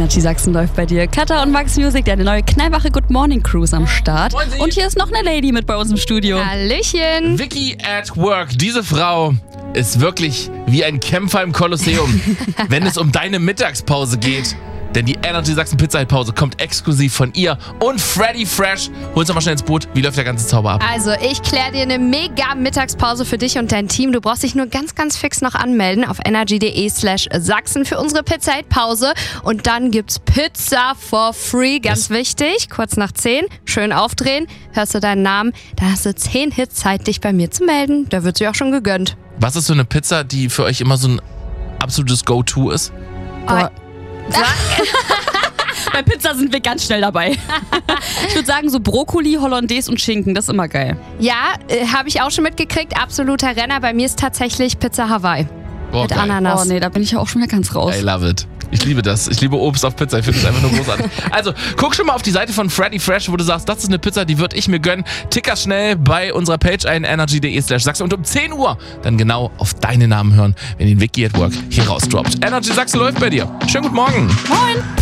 Energy Sachsen läuft bei dir. Katha und Max Music, deine neue knallwache Good Morning Cruise am Start. Und hier ist noch eine Lady mit bei uns im Studio. Hallöchen. Vicky at Work. Diese Frau ist wirklich wie ein Kämpfer im Kolosseum, wenn es um deine Mittagspause geht. Denn die Energy Sachsen Pizza Pause kommt exklusiv von ihr und Freddy Fresh. Hol uns doch mal schnell ins Boot. Wie läuft der ganze Zauber ab? Also, ich kläre dir eine mega Mittagspause für dich und dein Team. Du brauchst dich nur ganz, ganz fix noch anmelden auf energy.de/Sachsen für unsere Pizza-Pause. Und dann gibt's Pizza for free. Ganz wichtig. Kurz nach 10. Schön aufdrehen. Hörst du deinen Namen? Dann hast du 10 Hits Zeit, dich bei mir zu melden. Da wird sie auch schon gegönnt. Was ist so eine Pizza, die für euch immer so ein absolutes Go-To ist? Boah. Bei Pizza sind wir ganz schnell dabei. Ich würde sagen, so Brokkoli, Hollandaise und Schinken, das ist immer geil. Ja, habe ich auch schon mitgekriegt. Absoluter Renner. Bei mir ist tatsächlich Pizza Hawaii. Boah, Mit geil. Ananas. Oh nee, da bin ich ja auch schon wieder ganz raus. I love it. Ich liebe das. Ich liebe Obst auf Pizza. Ich finde das einfach nur großartig. Also, guck schon mal auf die Seite von Freddy Fresh, wo du sagst, das ist eine Pizza, die würde ich mir gönnen. Ticker schnell bei unserer Page ein, energy.de/Sachsen. Und um 10 Uhr dann genau auf deine Namen hören, wenn den Vicky at Work hier rausdroppt. Energy Sachsen läuft bei dir. Schönen guten Morgen. Moin.